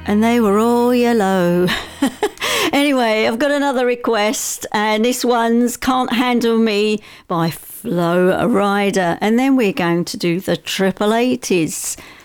And they were all yellow. Anyway, I've got another request, and this one's Can't Handle Me by Flo Rida. And then we're going to do the Triple 80s.